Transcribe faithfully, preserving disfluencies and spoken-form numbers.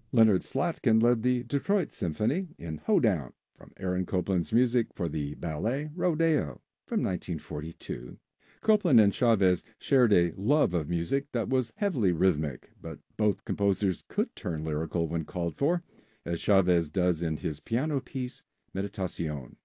Leonard Slatkin led the Detroit Symphony in Hoedown from Aaron Copland's music for the ballet Rodeo from nineteen forty-two. Copland and Chavez shared a love of music that was heavily rhythmic, but both composers could turn lyrical when called for, as Chavez does in his piano piece Meditación.